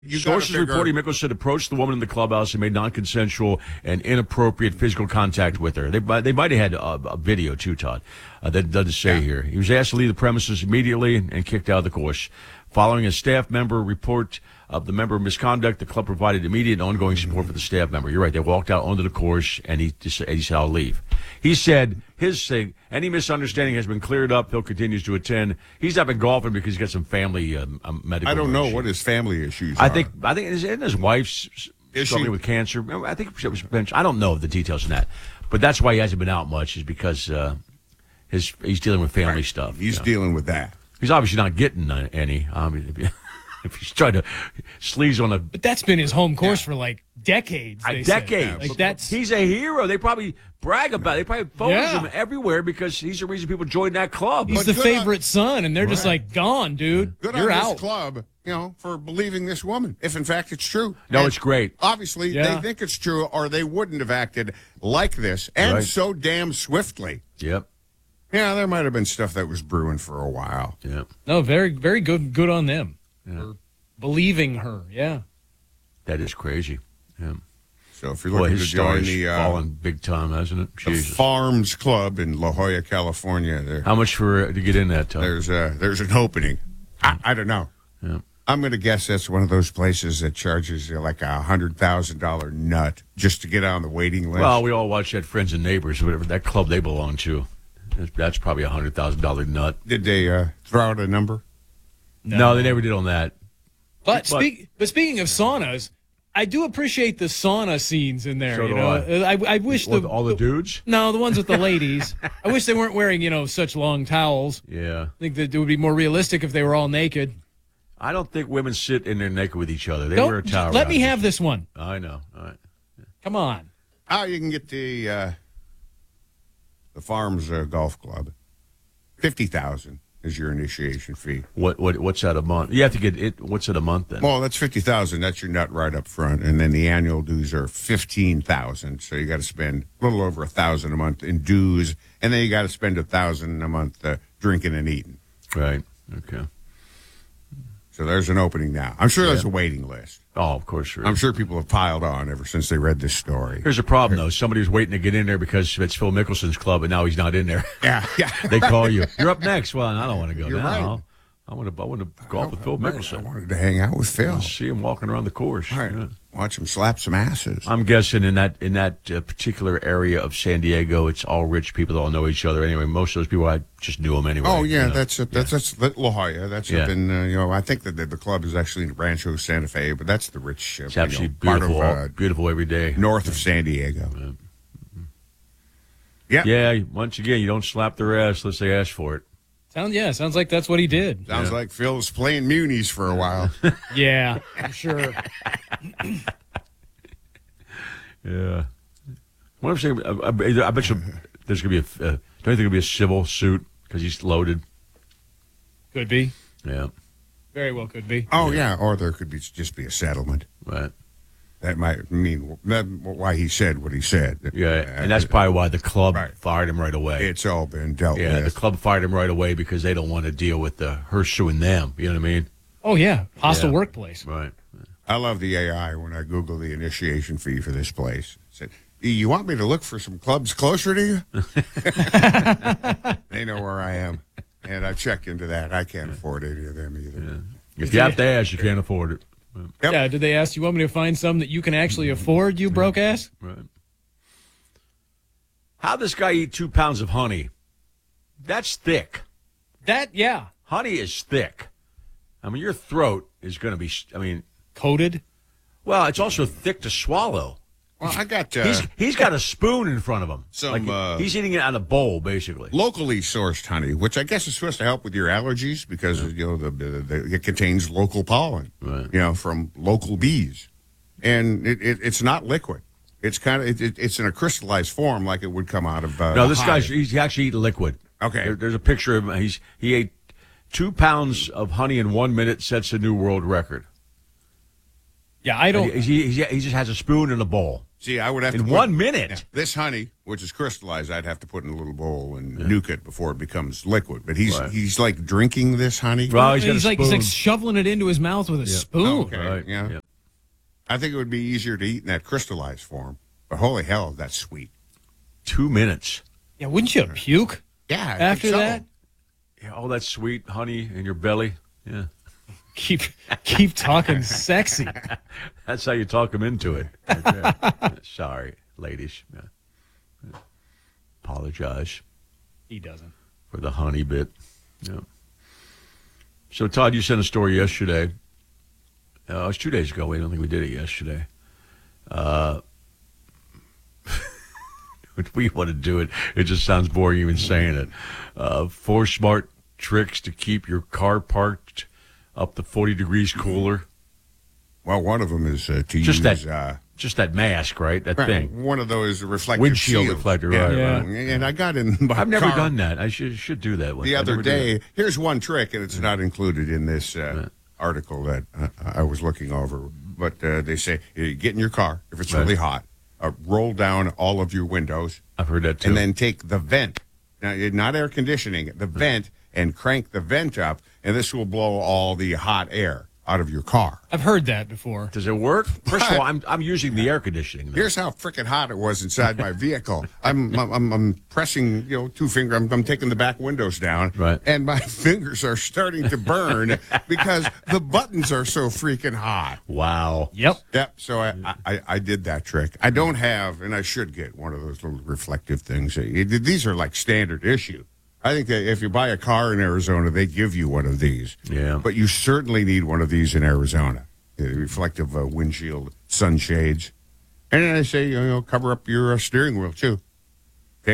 Sources reporting Mickelson approached the woman in the clubhouse and made non-consensual and inappropriate physical contact with her. They might have had a video too, Todd. That doesn't say here. He was asked to leave the premises immediately and kicked out of the course. Following a staff member report of the member misconduct, the club provided immediate and ongoing support for the staff member. You're right. They walked out onto the course, and he said, I'll leave. He said his thing, any misunderstanding has been cleared up. Phil continues to attend. He's not been golfing because he's got some family medical I don't know issues. what his family issues I are. think his wife's struggling with cancer. I think it was bench. I don't know the details on that. But that's why he hasn't been out much, is because he's dealing with family stuff. He's dealing with that. He's obviously not getting any. If he's trying to sleaze on a... But that's been his home course for like decades. Decades. Like that's... He's a hero. They probably brag about it. They probably photos him everywhere because he's the reason people join that club. He's the favorite son, and they're just like, gone, dude. Good You're on out. this club, for believing this woman, if in fact it's true. No, And it's great. Obviously, they think it's true, or they wouldn't have acted like this, and so damn swiftly. Yep. Yeah, there might have been stuff that was brewing for a while. Yep. No, very, very good on them. For believing her, That is crazy. Yeah. So if you're looking to join the fallen big time, hasn't it? the Farms Club in La Jolla, California, how much to get in that? Tom? there's an opening. I don't know. Yeah. I'm going to guess that's one of those places that charges you like $100,000 nut just to get on the waiting list. Well, we all watch that Friends and Neighbors, whatever that club they belong to. That's probably $100,000 nut. Did they throw out a number? No, they never did on that. But speaking of saunas, I do appreciate the sauna scenes in there. So do I wish all the dudes. No, the ones with the ladies. I wish they weren't wearing such long towels. Yeah, I think that it would be more realistic if they were all naked. I don't think women sit in there naked with each other. They wear a towel. Let me have this one. I know. All right. Come on. You can get the Farms Golf Club. $50,000 is your initiation fee. What's that a month? You have to get it. What's it a month then? Well, that's $50,000. That's your nut right up front, and then the annual dues are $15,000. So you got to spend a little over $1,000 a month in dues, and then you got to spend $1,000 a month drinking and eating. Right. Okay. So there's an opening now. I'm sure there's a waiting list. Oh, of course. Sure. I'm sure people have piled on ever since they read this story. Here's a problem, though. Somebody's waiting to get in there because it's Phil Mickelson's club, and now he's not in there. Yeah. They call you. You're up next. Well, I don't want to go You're now. right. I want to golf with Phil Mickelson. I wanted to hang out with Phil. See him walking around the course. All right. Yeah. Watch him slap some asses. I'm guessing in that particular area of San Diego, it's all rich people that all know each other. Anyway, most of those people, I just knew them anyway. Oh yeah, that's La Jolla. That's Yeah. up in I think that the club is actually in Rancho Santa Fe, but that's the rich. It's absolutely part beautiful, of, beautiful every day. north of San Diego. Yeah. Yeah. Once again, you don't slap their ass unless they ask for it. Sounds like that's what he did. Sounds like Phil was playing Muni's for a while. Yeah, I'm sure. Yeah. What I'm saying, I bet you there's going to be don't you think it'll be a civil suit because he's loaded? Could be. Yeah. Very well could be. Oh yeah, or there could just be a settlement. Right. That might mean why he said what he said. Yeah, and that's probably why the club Right. fired him right away. It's all been dealt Yeah, with. the club fired him right away because they don't want to deal with her suing them. You know what I mean? Oh yeah, hostile Yeah. workplace. Right. I love the AI when I Google the initiation fee for this place. It said, you want me to look for some clubs closer to you? They know where I am. And I've checked into that. I can't afford any of them either. Yeah. If you have to ask, you can't afford it. Yep. Yeah, did they ask you want me to find some that you can actually afford, you broke ass? Right. How'd this guy eat 2 pounds of honey? That's thick. Yeah. Honey is thick. I mean, your throat is going to be, Coated? well, it's also thick to swallow. Well, I got He's got a spoon in front of him. Some, he's eating it out of a bowl, basically. locally sourced honey, which I guess is supposed to help with your allergies because it contains local pollen, Right. from local bees, and it's not liquid. It's kind of it's in a crystallized form, like it would come out of. No, this a guy's hive. he's actually eating liquid. Okay. There's a picture of him. He ate 2 pounds of honey in 1 minute, sets a new world record. Yeah, I don't. He just has a spoon and a bowl. See, I would have In to 1 minute. Yeah, this honey, which is crystallized, I'd have to put in a little bowl and nuke it before it becomes liquid. But he's like drinking this honey. Well, he's got He's a like spoon. shoveling it into his mouth with a spoon. Oh, okay. Right. Yeah. Yeah. I think it would be easier to eat in that crystallized form. But holy hell, that's sweet. 2 minutes. Yeah, wouldn't you puke Yeah. I think after so. that? Yeah, all that sweet honey in your belly. Yeah. Keep talking sexy. That's how you talk them into it. Okay. Sorry, ladies. Yeah. Apologize He doesn't. for the honey bit. Yeah. So, Todd, you sent a story yesterday. It was 2 days ago. I don't think we did it yesterday. We want to do it. It just sounds boring even saying it. 4 smart tricks to keep your car parked up to 40 degrees cooler. Well, one of them is to Just use Just that mask, right? That thing. one of those reflective Windshield shields. reflector, right, Yeah. right. And I got in my I've never car done that. I should do that one. the I other never do day. Here's one trick, and it's not included in this article that I was looking over. But they say, you get in your car, if it's Right. really hot, roll down all of your windows, that. I've heard that too. and then take the vent, now not air conditioning, the vent, and crank the vent up, and this will blow all the hot air out of your car. I've heard that before. Does it work? First of all, I'm using the air conditioning. Though. Here's how freaking hot it was inside my vehicle. I'm pressing, 2 finger. I'm taking the back windows down, Right. and my fingers are starting to burn because the buttons are so freaking hot. Wow. Yep. Yep. So I did that trick. I don't have, and I should get one of those little reflective things. These are like standard issue. I think that if you buy a car in Arizona, they give you one of these. Yeah. But you certainly need one of these in Arizona. The reflective windshield sunshades. And then I say, cover up your steering wheel, too. Take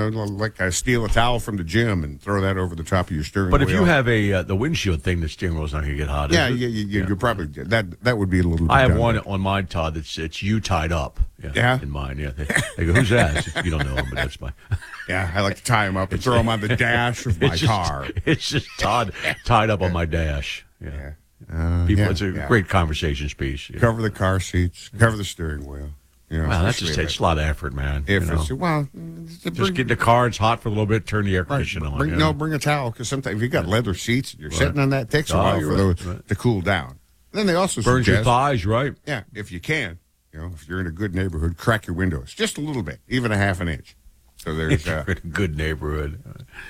steal a towel from the gym and throw that over the top of your steering But wheel. if you have the windshield thing, the steering wheel's not going to get hot. Yeah, is it? you're probably, that would be a little bit I have done. one on mine, Todd. It's you tied up. Yeah? In mine. Yeah. They go, who's that? You don't know him, but that's mine. Yeah, I like to tie them up and throw them on the dash of my It's just, car. It's just Todd tied up on my dash. Yeah. People, Yeah, it's a yeah. great conversation piece. Yeah. Cover the car seats, cover the steering wheel. Wow, that just especially takes a lot of effort, man. If you know. it's well, Just get the car, it's hot for a little bit, turn the air conditioner on. bring, you no, know. bring a towel because sometimes if you got leather seats and you're sitting on that, it takes a Oh, while you're for right, those right. to cool down. Then they also Burns your suggest, thighs, right? yeah, if you can, if you're in a good neighborhood, crack your windows just a little bit, even a half an inch, so there's You're in a good neighborhood.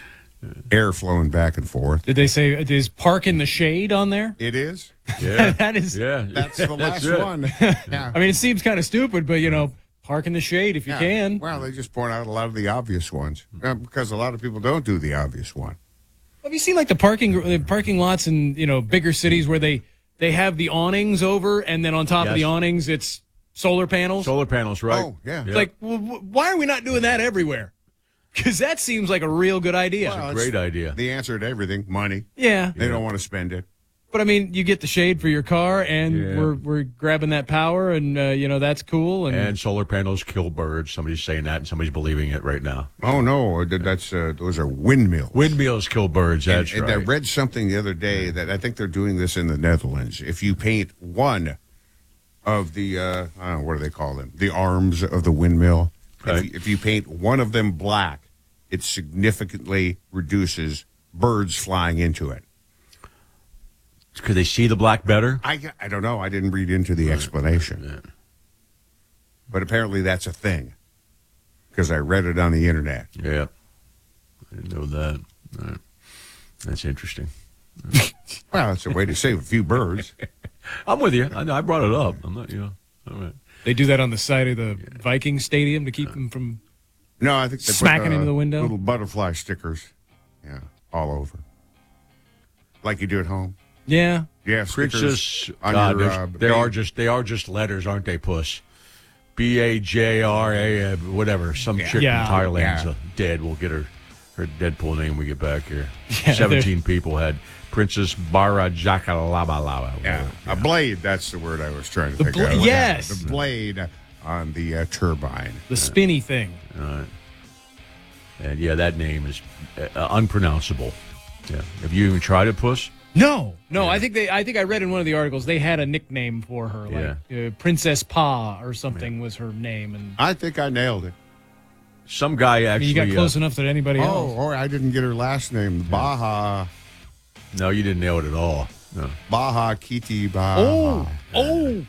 air flowing back and forth. Did they say is park in the shade on there? It is. Yeah. That is. Yeah. That's the last it. one. Yeah. I mean, it seems kind of stupid, but park in the shade if you Yeah. can. Well, they just point out a lot of the obvious ones because a lot of people don't do the obvious one. Have you seen like the parking lots in bigger cities where they have the awnings over, and then on top of Yes. the awnings it's solar panels? Solar panels, right? Oh, yeah. It's like, why are we not doing that everywhere? Because that seems like a real good idea. Well, Great idea. The answer to everything, money. Yeah, They don't want to spend it. but I mean, you get the shade for your car, and Yeah. we're grabbing that power, and that's cool. And solar panels kill birds. Somebody's saying that, and somebody's believing it right now. Oh no, that's those are windmills. Windmills kill birds. That's and right. I read something the other day that I think they're doing this in the Netherlands. If you paint one of the I don't know, what do they call them? The arms of the windmill. Right. If you paint one of them black, it significantly reduces birds flying into it. Could they see the black better? I don't know. I didn't read into the explanation. But apparently that's a thing because I read it on the internet. Yeah. I didn't know that. All right. That's interesting. Well, it's a way to save a few birds. I'm with you. I know. I brought it up. I'm not, all right. They do that on the side of the Viking stadium to keep them from. No, I think they Smacking put, into the window? Little butterfly stickers, all over, like you do at home. Yeah, Yeah, stickers Princess, on God, your. they are just letters, aren't they, Puss? BAJRA, whatever. Some chick Yeah. from Thailand's Yeah. dead. We'll get her Deadpool name when we get back here. Yeah, 17 people had Princess Bara Jakalabalawa. Yeah, a blade. That's the word I was trying to think bla- of. yes. the blade on the turbine. the spinny thing. And yeah, that name is unpronounceable. Yeah. Have you even tried it, Puss? No. I think I read in one of the articles they had a nickname for her, like Princess Pa or something was her name, and I think I nailed it. Some guy actually. you got close enough that anybody else. Oh, I didn't get her last name. Baja. No, you didn't nail it at all. No. Baja Kitty Baja. Oh,